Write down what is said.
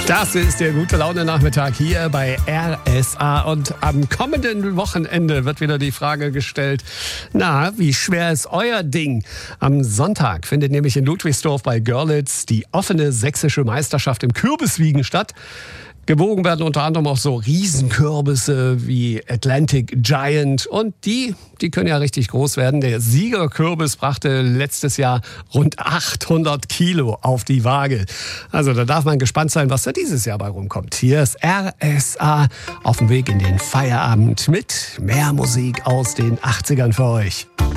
Das ist der Gute-Laune-Nachmittag hier bei RSA. Und am kommenden Wochenende wird wieder die Frage gestellt, na, wie schwer ist euer Ding? Am Sonntag findet nämlich in Ludwigsdorf bei Görlitz die offene sächsische Meisterschaft im Kürbiswiegen statt. Gewogen werden unter anderem auch so Riesenkürbisse wie Atlantic Giant. Und die können ja richtig groß werden. Der Siegerkürbis brachte letztes Jahr rund 800 Kilo auf die Waage. Also da darf man gespannt sein, was da dieses Jahr bei rumkommt. Hier ist RSA auf dem Weg in den Feierabend mit mehr Musik aus den 80ern für euch.